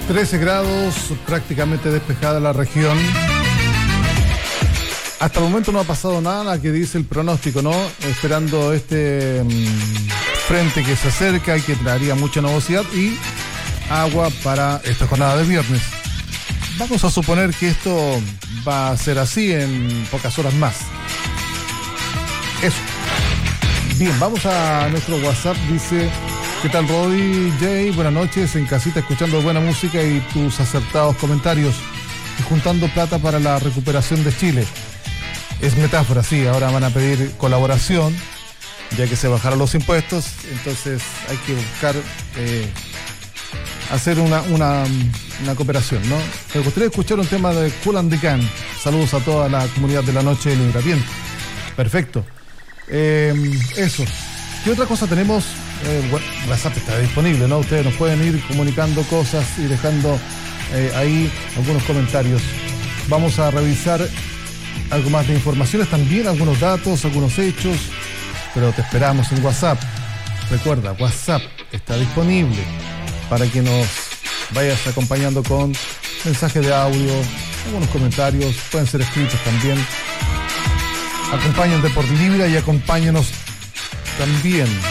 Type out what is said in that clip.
13 grados, prácticamente despejada la región. Hasta el momento no ha pasado nada que dice el pronóstico, ¿no? Esperando este frente que se acerca y que traería mucha nubosidad y agua para esta jornada de viernes. Vamos a suponer que esto va a ser así en pocas horas más. Eso. Bien, vamos a nuestro WhatsApp. Dice: ¿qué tal, Rodi? Jay, buenas noches, en casita escuchando buena música y tus acertados comentarios y juntando plata para la recuperación de Chile. Es metáfora, sí, ahora van a pedir colaboración, ya que se bajaron los impuestos, entonces hay que buscar hacer una cooperación, ¿no? Me gustaría escuchar un tema de Kool and the Gang. Saludos a toda la comunidad de la noche del Ingrapiente. Perfecto. Eso. ¿Qué otra cosa tenemos? WhatsApp está disponible, ¿no? Ustedes nos pueden ir comunicando cosas y dejando ahí algunos comentarios. Vamos a revisar algo más de informaciones también, algunos datos, algunos hechos, pero te esperamos en WhatsApp. Recuerda, WhatsApp está disponible para que nos vayas acompañando con mensajes de audio, algunos comentarios, pueden ser escritos también. Acompáñate por Libra y acompáñanos también